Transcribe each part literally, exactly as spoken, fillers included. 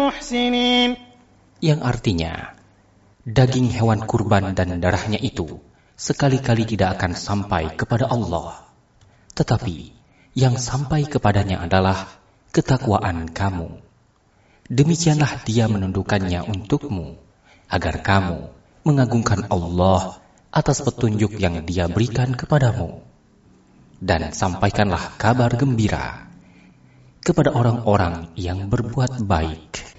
المحسنين. Yang artinya, daging hewan kurban dan darahnya itu sekali-kali tidak akan sampai kepada Allah. Tetapi yang sampai kepadanya adalah ketakwaan kamu. Demikianlah Dia menundukkannya untukmu, agar kamu mengagungkan Allah atas petunjuk yang Dia berikan kepadamu. Dan sampaikanlah kabar gembira kepada orang-orang yang berbuat baik.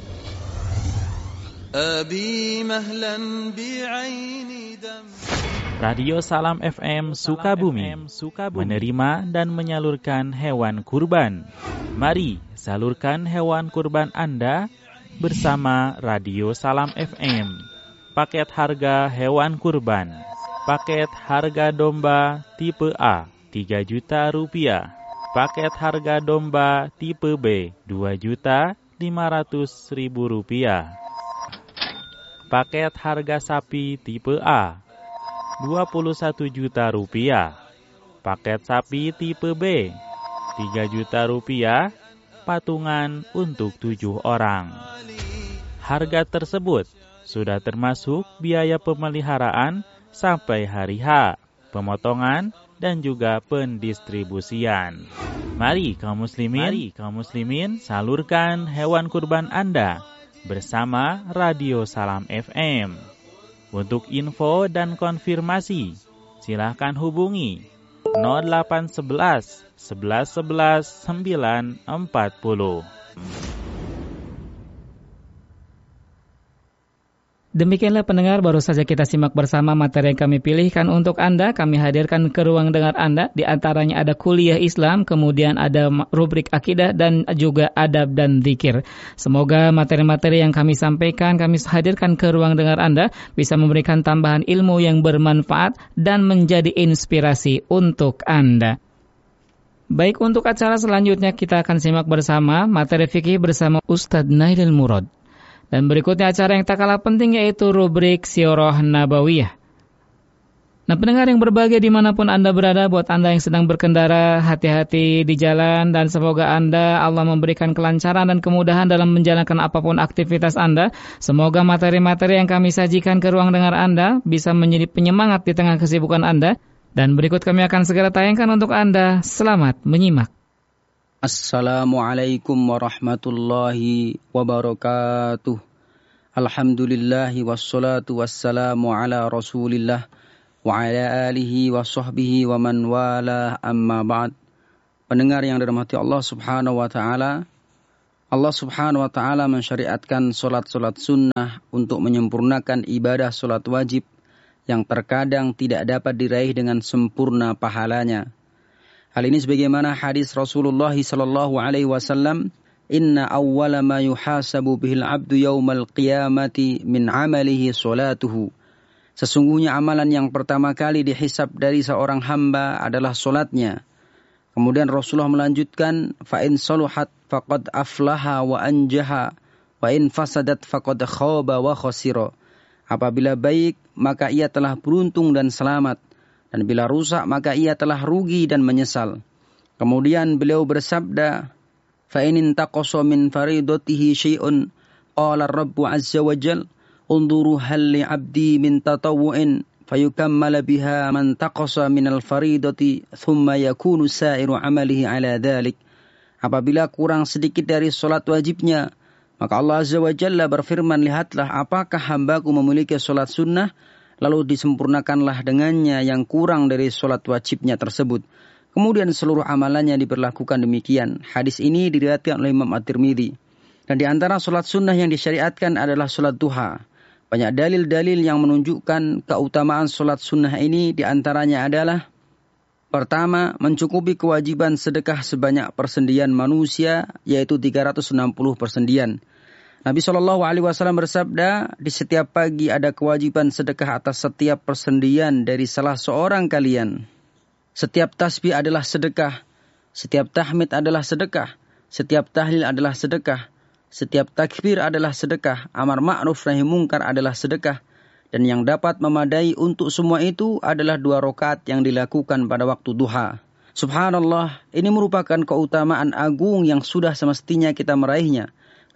Radio Salam F M Sukabumi menerima dan menyalurkan hewan kurban. Mari salurkan hewan kurban Anda bersama Radio Salam F M. Paket harga hewan kurban. Paket harga domba tipe A tiga juta rupiah. Paket harga domba tipe B dua juta lima ratus ribu rupiah. Paket harga sapi tipe A dua puluh satu juta rupiah. Paket sapi tipe B tiga juta rupiah, patungan untuk tujuh orang. Harga tersebut sudah termasuk biaya pemeliharaan sampai hari H, pemotongan dan juga pendistribusian. Mari kaum muslimin, Mari kaum muslimin salurkan hewan kurban Anda bersama Radio Salam F M. Untuk info dan konfirmasi, silahkan hubungi nol delapan sebelas sebelas sebelas sembilan empat puluh. Demikianlah pendengar, baru saja kita simak bersama materi yang kami pilihkan untuk Anda. Kami hadirkan ke ruang dengar Anda. Di antaranya ada kuliah Islam, kemudian ada rubrik akidah, dan juga adab dan zikir. Semoga materi-materi yang kami sampaikan, kami hadirkan ke ruang dengar Anda, bisa memberikan tambahan ilmu yang bermanfaat dan menjadi inspirasi untuk Anda. Baik, untuk acara selanjutnya kita akan simak bersama materi fikih bersama Ustadz Nailul Murad. Dan berikutnya acara yang tak kalah penting, yaitu rubrik Sirah Nabawiyah. Nah, pendengar yang berbahagia dimanapun Anda berada, buat Anda yang sedang berkendara, hati-hati di jalan, dan semoga Anda, Allah memberikan kelancaran dan kemudahan dalam menjalankan apapun aktivitas Anda. Semoga materi-materi yang kami sajikan ke ruang dengar Anda bisa menjadi penyemangat di tengah kesibukan Anda. Dan berikut kami akan segera tayangkan untuk Anda. Selamat menyimak. Assalamualaikum warahmatullahi wabarakatuh. Alhamdulillahi wassalatu wassalamu ala rasulillah wa ala alihi wa sahbihi wa man wala, amma ba'd. Pendengar yang dirahmati Allah subhanahu wa ta'ala, Allah subhanahu wa ta'ala mensyariatkan solat-solat sunnah untuk menyempurnakan ibadah solat wajib yang terkadang tidak dapat diraih dengan sempurna pahalanya. Hal ini sebagaimana hadis Rasulullah sallallahu alaihi wasallam, "Inna awwala ma yuhasabu bihil 'abdu yaumal qiyamati min 'amalihi salatuhu." Sesungguhnya amalan yang pertama kali dihisab dari seorang hamba adalah salatnya. Kemudian Rasulullah melanjutkan, "Fa in saluhat faqad aflaha wa anjaha, wa in fasadat faqad khaba wa khasira." Apabila baik, maka ia telah beruntung dan selamat. Dan bila rusak, maka ia telah rugi dan menyesal. Kemudian beliau bersabda, "Fa in intaqasa min faridatihi syai'un, qala ar-Rabbu 'azza wa jalla, unduru hal li 'abdi min tatawwu'in, fayukammala biha man taqasa min al-faridati, thumma yakunu sa'iru 'amalihi 'ala dhalik." Apabila kurang sedikit dari salat wajibnya, maka Allah Azza wa Jalla berfirman, "Lihatlah apakah hambaku memiliki salat sunnah, lalu disempurnakanlah dengannya yang kurang dari sholat wajibnya tersebut. Kemudian seluruh amalannya diberlakukan demikian." Hadis ini diriwayatkan oleh Imam At-Tirmidzi. Dan di antara sholat sunnah yang disyariatkan adalah sholat duha. Banyak dalil-dalil yang menunjukkan keutamaan sholat sunnah ini. Di antaranya adalah, pertama, mencukupi kewajiban sedekah sebanyak persendian manusia, yaitu tiga ratus enam puluh persendian. Nabi shallallahu alaihi wasallam bersabda, "Di setiap pagi ada kewajiban sedekah atas setiap persendian dari salah seorang kalian. Setiap tasbih adalah sedekah, setiap tahmid adalah sedekah, setiap tahlil adalah sedekah, setiap takbir adalah sedekah, amar ma'ruf nahi mungkar adalah sedekah, dan yang dapat memadai untuk semua itu adalah dua rakaat yang dilakukan pada waktu duha." Subhanallah, ini merupakan keutamaan agung yang sudah semestinya kita meraihnya.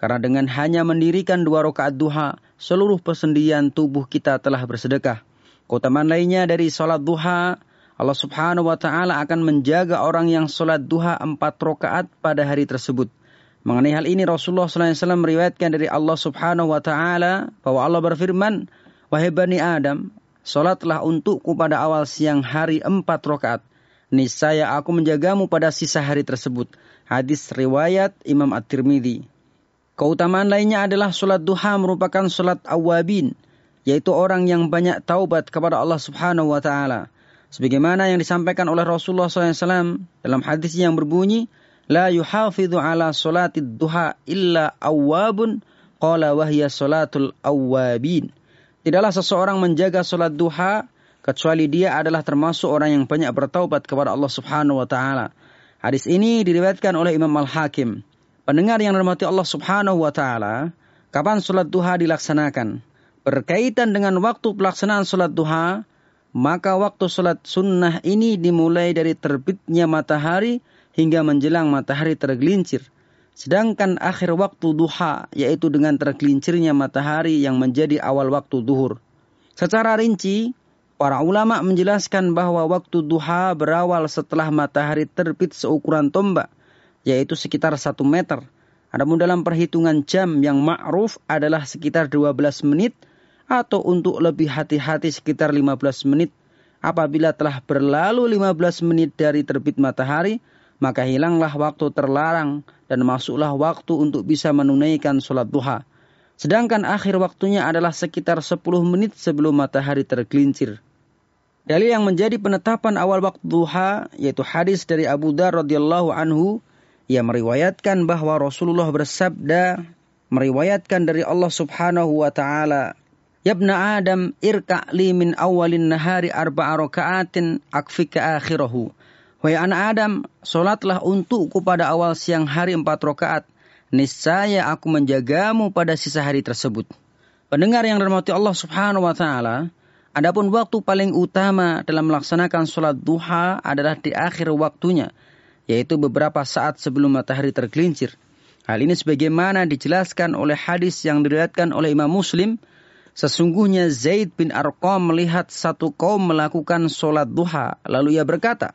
Karena dengan hanya mendirikan dua rakaat duha, seluruh persendian tubuh kita telah bersedekah. Keutamaan lainnya dari sholat duha, Allah subhanahu wa ta'ala akan menjaga orang yang sholat duha empat rakaat pada hari tersebut. Mengenai hal ini Rasulullah shallallahu alaihi wasallam meriwayatkan dari Allah subhanahu wa ta'ala bahwa Allah berfirman, "Wahai Bani Adam, sholatlah untukku pada awal siang hari empat rakaat. Niscaya aku menjagamu pada sisa hari tersebut." Hadis riwayat Imam At-Tirmidzi. Keutamaan lainnya adalah sholat duha merupakan sholat awabin, yaitu orang yang banyak taubat kepada Allah subhanahu wa ta'ala. Sebagaimana yang disampaikan oleh Rasulullah shallallahu alaihi wasallam dalam hadis yang berbunyi, "La yuhafidhu ala sholatid duha illa awabun, qala wahya sholatul awabin." Tidaklah seseorang menjaga sholat duha, kecuali dia adalah termasuk orang yang banyak bertaubat kepada Allah subhanahu wa ta'ala. Hadis ini diriwayatkan oleh Imam Al-Hakim. Pendengar yang dirahmati Allah subhanahu wa ta'ala, kapan sholat duha dilaksanakan? Berkaitan dengan waktu pelaksanaan sholat duha, maka waktu sholat sunnah ini dimulai dari terbitnya matahari hingga menjelang matahari tergelincir. Sedangkan akhir waktu duha, yaitu dengan tergelincirnya matahari yang menjadi awal waktu duhur. Secara rinci, para ulama menjelaskan bahwa waktu duha berawal setelah matahari terbit seukuran tombak, yaitu sekitar satu meter. Adapun dalam perhitungan jam yang ma'ruf adalah sekitar dua belas menit, atau untuk lebih hati-hati sekitar lima belas menit. Apabila telah berlalu lima belas menit dari terbit matahari, maka hilanglah waktu terlarang dan masuklah waktu untuk bisa menunaikan sholat duha. Sedangkan akhir waktunya adalah sekitar sepuluh menit sebelum matahari tergelincir. Dalil yang menjadi penetapan awal waktu duha yaitu hadis dari Abu Dzar radhiyallahu anhu yang meriwayatkan bahwa Rasulullah bersabda, meriwayatkan dari Allah subhanahu wa ta'ala, "Yabna Adam irka' li min awalin nahari arba'a raka'atin akfika akhirahu." Wahai anak Adam, solatlah untukku pada awal siang hari empat rakaat. Niscaya aku menjagamu pada sisa hari tersebut. Pendengar yang dirahmati Allah subhanahu wa ta'ala, adapun waktu paling utama dalam melaksanakan solat duha adalah di akhir waktunya, yaitu beberapa saat sebelum matahari tergelincir. Hal ini sebagaimana dijelaskan oleh hadis yang diriwayatkan oleh Imam Muslim. Sesungguhnya Zaid bin Arqam melihat satu kaum melakukan solat duha. Lalu ia berkata,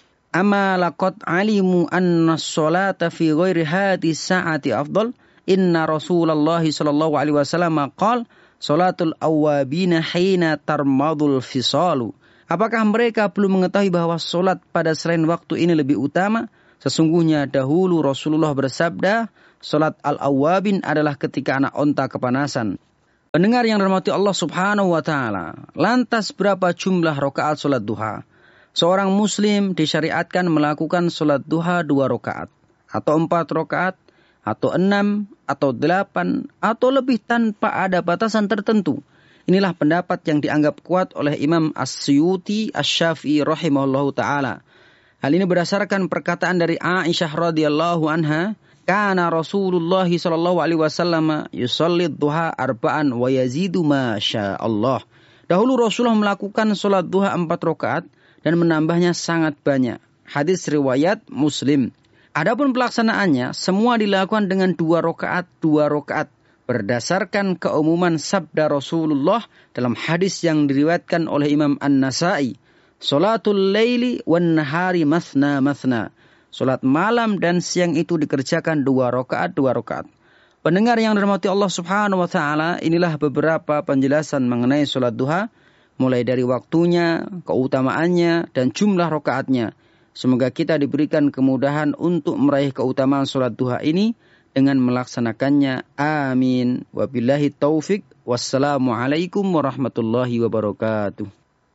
"Ama laqad alimu anna sholata fi ghairi hadi sa'ati afdal. Inna Rasulullah sallallahu alaihi wasallam qala sholatul awwabina hina tarmadul fisalu." Apakah mereka belum mengetahui bahwa solat pada selain waktu ini lebih utama? Sesungguhnya dahulu Rasulullah bersabda, solat al-awwabin adalah ketika anak onta kepanasan. Pendengar yang dirahmati Allah subhanahu wa ta'ala, lantas berapa jumlah rakaat solat duha? Seorang muslim disyariatkan melakukan solat duha dua rakaat, atau empat rakaat, atau enam, atau delapan, atau lebih tanpa ada batasan tertentu. Inilah pendapat yang dianggap kuat oleh Imam As-Suyuti Asy-Syafi'i rahimahullahu ta'ala. Hal ini berdasarkan perkataan dari Aisyah radhiyallahu anha, "Kana Rasulullah sallallahu alaihi wasallam yusalli duha arba'an wa yazidu ma syaa Allah." Dahulu Rasulullah melakukan salat duha empat rakaat dan menambahnya sangat banyak. Hadis riwayat Muslim. Adapun pelaksanaannya semua dilakukan dengan dua rakaat, dua rakaat berdasarkan keumuman sabda Rasulullah dalam hadis yang diriwayatkan oleh Imam An-Nasa'i. Salatul laili wan nahari mathna mathna. Salat malam dan siang itu dikerjakan dua rakaat, dua rakaat. Pendengar yang dirahmati Allah Subhanahu wa taala, inilah beberapa penjelasan mengenai salat duha, mulai dari waktunya, keutamaannya, dan jumlah rakaatnya. Semoga kita diberikan kemudahan untuk meraih keutamaan salat duha ini dengan melaksanakannya. Amin. Wabillahi taufik. Wassalamualaikum warahmatullahi wabarakatuh.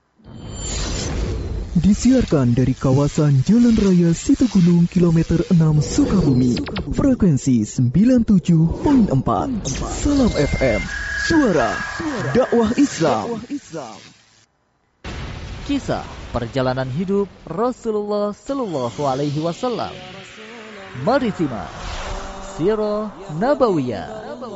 Disiarkan dari kawasan Jalan Raya Situgunung kilometer enam Sukabumi, frekuensi sembilan puluh tujuh koma empat. Salam F M, suara dakwah Islam. Kisah perjalanan hidup Rasulullah Sallallahu Alaihi Wasallam. Mari simak Sirah Nabawiyah.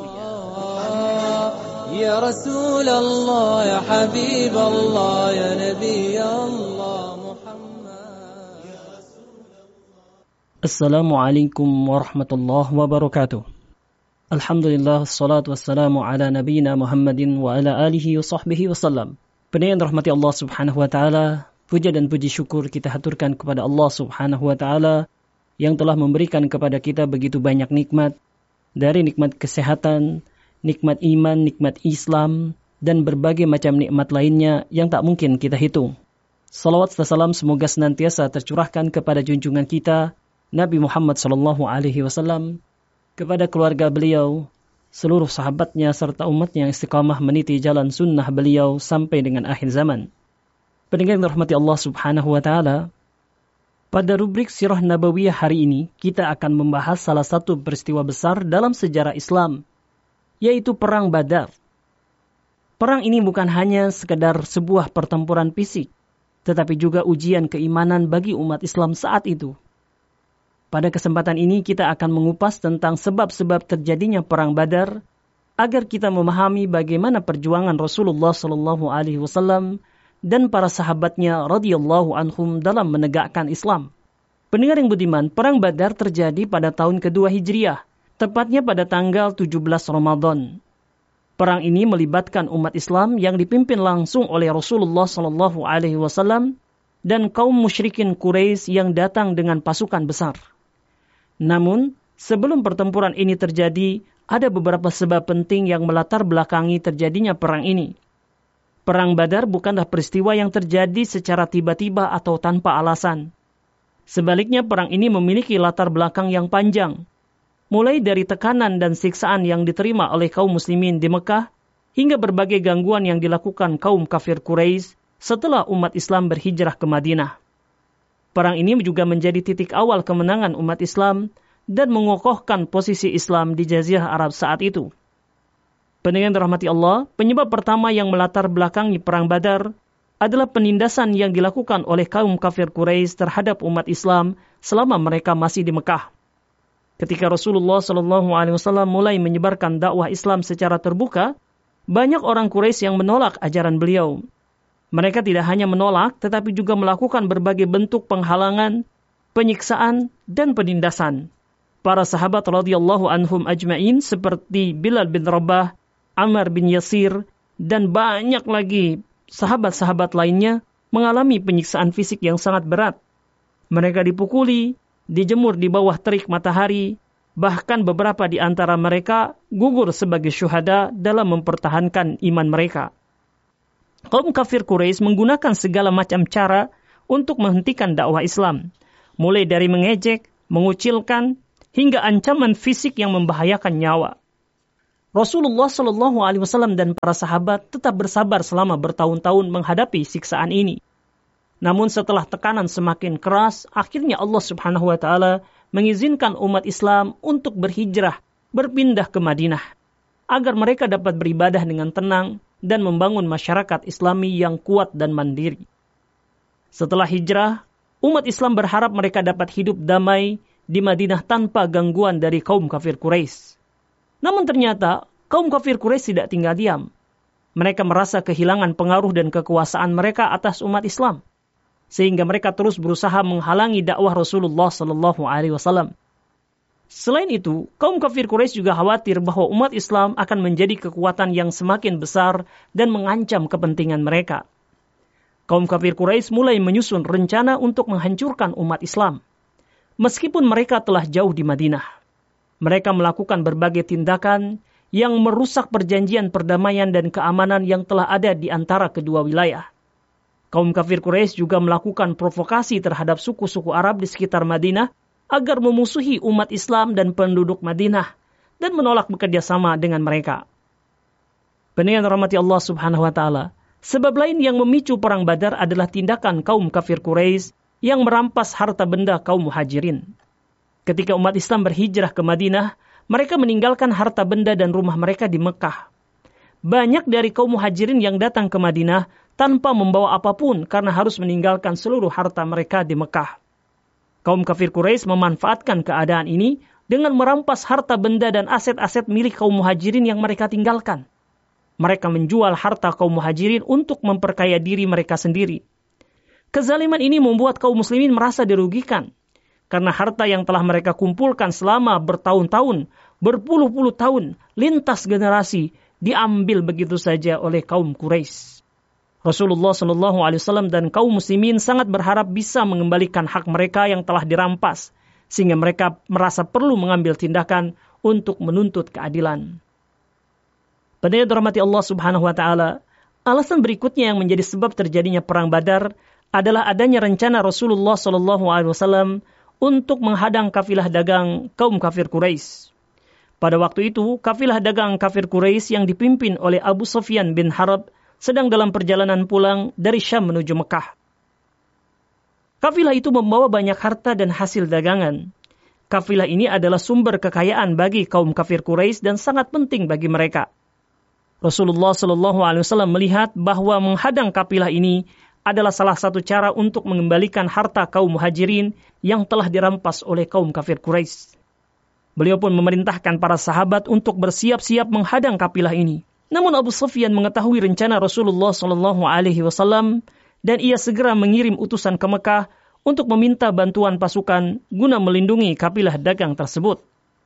Ya Rasulullah, ya Habiballah, ya Nabi Allah Muhammad. Assalamualaikum warahmatullahi wabarakatuh. Alhamdulillah, salatu wassalamu ala nabiyina Muhammadin wa ala alihi wa sahbihi wasallam. Pendengar rahmati Allah subhanahu wa ta'ala, puja dan puji syukur kita haturkan kepada Allah subhanahu wa ta'ala yang telah memberikan kepada kita begitu banyak nikmat, dari nikmat kesehatan, nikmat iman, nikmat Islam, dan berbagai macam nikmat lainnya yang tak mungkin kita hitung. Salawat dan salam semoga senantiasa tercurahkan kepada junjungan kita, Nabi Muhammad sallallahu alaihi wasallam, kepada keluarga beliau, seluruh sahabatnya serta umatnya yang istiqamah meniti jalan sunnah beliau sampai dengan akhir zaman. Pendengar yang dirahmati Allah subhanahu wa ta'ala, pada rubrik Sirah Nabawiyah hari ini, kita akan membahas salah satu peristiwa besar dalam sejarah Islam, yaitu Perang Badar. Perang ini bukan hanya sekedar sebuah pertempuran fisik, tetapi juga ujian keimanan bagi umat Islam saat itu. Pada kesempatan ini kita akan mengupas tentang sebab-sebab terjadinya Perang Badar agar kita memahami bagaimana perjuangan Rasulullah shallallahu alaihi wasallam dan para sahabatnya radhiyallahu anhum dalam menegakkan Islam. Pendengar yang budiman, Perang Badar terjadi pada tahun kedua Hijriah, tepatnya pada tanggal tujuh belas Ramadan. Perang ini melibatkan umat Islam yang dipimpin langsung oleh Rasulullah shallallahu alaihi wasallam dan kaum musyrikin Quraisy yang datang dengan pasukan besar. Namun, sebelum pertempuran ini terjadi, ada beberapa sebab penting yang melatar belakangi terjadinya perang ini. Perang Badar bukanlah peristiwa yang terjadi secara tiba-tiba atau tanpa alasan. Sebaliknya, perang ini memiliki latar belakang yang panjang. Mulai dari tekanan dan siksaan yang diterima oleh kaum muslimin di Mekah, hingga berbagai gangguan yang dilakukan kaum kafir Quraisy setelah umat Islam berhijrah ke Madinah. Perang ini juga menjadi titik awal kemenangan umat Islam dan mengokohkan posisi Islam di Jazirah Arab saat itu. Pendengar dirahmati Allah, penyebab pertama yang melatar belakangi Perang Badar adalah penindasan yang dilakukan oleh kaum kafir Quraisy terhadap umat Islam selama mereka masih di Mekah. Ketika Rasulullah shallallahu alaihi wasallam mulai menyebarkan dakwah Islam secara terbuka, banyak orang Quraisy yang menolak ajaran beliau. Mereka tidak hanya menolak, tetapi juga melakukan berbagai bentuk penghalangan, penyiksaan, dan penindasan. Para sahabat radhiyallahu anhum ajma'in seperti Bilal bin Rabah, Ammar bin Yasir, dan banyak lagi sahabat-sahabat lainnya mengalami penyiksaan fisik yang sangat berat. Mereka dipukuli, dijemur di bawah terik matahari, bahkan beberapa di antara mereka gugur sebagai syuhada dalam mempertahankan iman mereka. Kaum kafir Quraisy menggunakan segala macam cara untuk menghentikan dakwah Islam, mulai dari mengejek, mengucilkan, hingga ancaman fisik yang membahayakan nyawa. Rasulullah shallallahu alaihi wasallam dan para sahabat tetap bersabar selama bertahun-tahun menghadapi siksaan ini. Namun setelah tekanan semakin keras, akhirnya Allah subhanahu wa ta'ala mengizinkan umat Islam untuk berhijrah, berpindah ke Madinah, agar mereka dapat beribadah dengan tenang dan membangun masyarakat Islami yang kuat dan mandiri. Setelah hijrah, umat Islam berharap mereka dapat hidup damai di Madinah tanpa gangguan dari kaum kafir Quraisy. Namun ternyata, kaum kafir Quraisy tidak tinggal diam. Mereka merasa kehilangan pengaruh dan kekuasaan mereka atas umat Islam, sehingga mereka terus berusaha menghalangi dakwah Rasulullah sallallahu alaihi wasallam. Selain itu, kaum kafir Quraisy juga khawatir bahwa umat Islam akan menjadi kekuatan yang semakin besar dan mengancam kepentingan mereka. Kaum kafir Quraisy mulai menyusun rencana untuk menghancurkan umat Islam. Meskipun mereka telah jauh di Madinah, mereka melakukan berbagai tindakan yang merusak perjanjian perdamaian dan keamanan yang telah ada di antara kedua wilayah. Kaum kafir Quraisy juga melakukan provokasi terhadap suku-suku Arab di sekitar Madinah agar memusuhi umat Islam dan penduduk Madinah dan menolak bekerja sama dengan mereka. Pendengar rahmati Allah subhanahu wa ta'ala, sebab lain yang memicu Perang Badar adalah tindakan kaum kafir Quraisy yang merampas harta benda kaum muhajirin. Ketika umat Islam berhijrah ke Madinah, mereka meninggalkan harta benda dan rumah mereka di Mekah. Banyak dari kaum muhajirin yang datang ke Madinah tanpa membawa apapun karena harus meninggalkan seluruh harta mereka di Mekah. Kaum kafir Quraisy memanfaatkan keadaan ini dengan merampas harta benda dan aset-aset milik kaum muhajirin yang mereka tinggalkan. Mereka menjual harta kaum muhajirin untuk memperkaya diri mereka sendiri. Kezaliman ini membuat kaum muslimin merasa dirugikan, karena harta yang telah mereka kumpulkan selama bertahun-tahun berpuluh-puluh tahun, lintas generasi, diambil begitu saja oleh kaum Quraisy. Rasulullah Shallallahu Alaihi Wasallam dan kaum muslimin sangat berharap bisa mengembalikan hak mereka yang telah dirampas, sehingga mereka merasa perlu mengambil tindakan untuk menuntut keadilan. Pada yang dirahmati Allah Subhanahu Wa Taala, alasan berikutnya yang menjadi sebab terjadinya perang Badar adalah adanya rencana Rasulullah Shallallahu Alaihi Wasallam untuk menghadang kafilah dagang kaum kafir Quraisy. Pada waktu itu, kafilah dagang kafir Quraisy yang dipimpin oleh Abu Sufyan bin Harb sedang dalam perjalanan pulang dari Syam menuju Mekah. Kafilah itu membawa banyak harta dan hasil dagangan. Kafilah ini adalah sumber kekayaan bagi kaum kafir Quraisy dan sangat penting bagi mereka. Rasulullah Shallallahu Alaihi Wasallam melihat bahwa menghadang kafilah ini adalah salah satu cara untuk mengembalikan harta kaum muhajirin yang telah dirampas oleh kaum kafir Quraisy. Beliau pun memerintahkan para sahabat untuk bersiap-siap menghadang kafilah ini. Namun Abu Sufyan mengetahui rencana Rasulullah Shallallahu Alaihi Wasallam dan ia segera mengirim utusan ke Mekah untuk meminta bantuan pasukan guna melindungi kafilah dagang tersebut.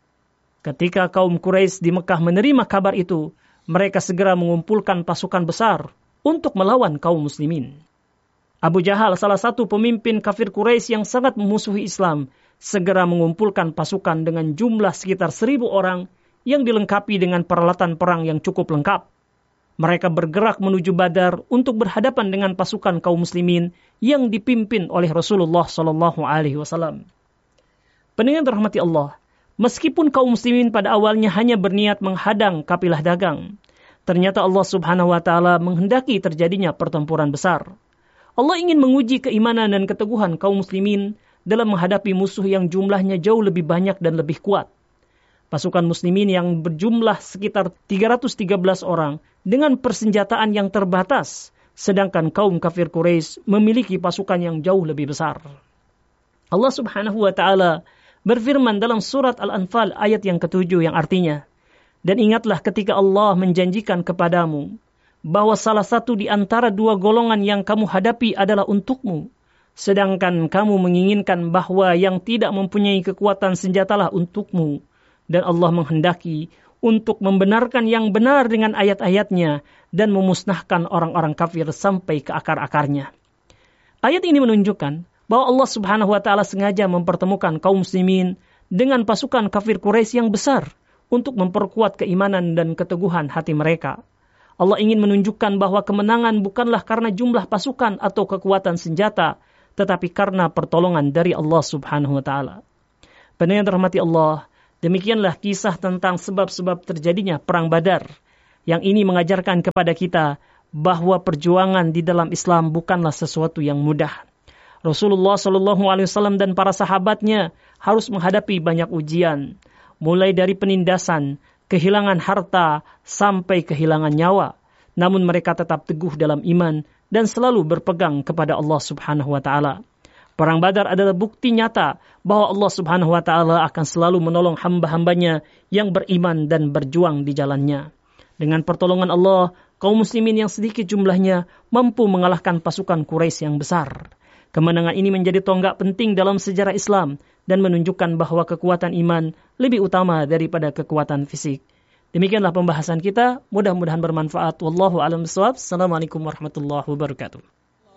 Ketika kaum Quraisy di Mekah menerima kabar itu, mereka segera mengumpulkan pasukan besar untuk melawan kaum muslimin. Abu Jahal, salah satu pemimpin kafir Quraisy yang sangat memusuhi Islam, segera mengumpulkan pasukan dengan jumlah sekitar seribu orang yang dilengkapi dengan peralatan perang yang cukup lengkap. Mereka bergerak menuju Badar untuk berhadapan dengan pasukan kaum muslimin yang dipimpin oleh Rasulullah Shallallahu Alaihi Wasallam. Pendengar dirahmati Allah, meskipun kaum muslimin pada awalnya hanya berniat menghadang kafilah dagang, ternyata Allah Subhanahu Wa Taala menghendaki terjadinya pertempuran besar. Allah ingin menguji keimanan dan keteguhan kaum muslimin dalam menghadapi musuh yang jumlahnya jauh lebih banyak dan lebih kuat. Pasukan muslimin yang berjumlah sekitar tiga ratus tiga belas orang dengan persenjataan yang terbatas, sedangkan kaum kafir Quraisy memiliki pasukan yang jauh lebih besar. Allah Subhanahu Wa Taala berfirman dalam surat Al-Anfal ayat yang ketujuh yang artinya, dan ingatlah ketika Allah menjanjikan kepadamu bahwa salah satu di antara dua golongan yang kamu hadapi adalah untukmu, sedangkan kamu menginginkan bahwa yang tidak mempunyai kekuatan senjatalah untukmu, dan Allah menghendaki untuk membenarkan yang benar dengan ayat-ayatnya dan memusnahkan orang-orang kafir sampai ke akar-akarnya. Ayat ini menunjukkan bahwa Allah Subhanahu Wa Taala sengaja mempertemukan kaum muslimin dengan pasukan kafir Quraisy yang besar untuk memperkuat keimanan dan keteguhan hati mereka. Allah ingin menunjukkan bahwa kemenangan bukanlah karena jumlah pasukan atau kekuatan senjata, tetapi karena pertolongan dari Allah Subhanahu Wa Taala. Pendengar dirahmati Allah, demikianlah kisah tentang sebab-sebab terjadinya perang Badar. Yang ini mengajarkan kepada kita bahwa perjuangan di dalam Islam bukanlah sesuatu yang mudah. Rasulullah Shallallahu Alaihi Wasallam dan para sahabatnya harus menghadapi banyak ujian, mulai dari penindasan, kehilangan harta, sampai kehilangan nyawa. Namun mereka tetap teguh dalam iman dan selalu berpegang kepada Allah Subhanahu Wa Taala. Perang Badar adalah bukti nyata bahwa Allah Subhanahu Wa Taala akan selalu menolong hamba-hambanya yang beriman dan berjuang di jalannya. Dengan pertolongan Allah, kaum muslimin yang sedikit jumlahnya mampu mengalahkan pasukan Quraisy yang besar. Kemenangan ini menjadi tonggak penting dalam sejarah Islam dan menunjukkan bahwa kekuatan iman lebih utama daripada kekuatan fisik. Demikianlah pembahasan kita, mudah-mudahan bermanfaat. Wallahu a'lam bishawab. Assalamualaikum warahmatullahi wabarakatuh.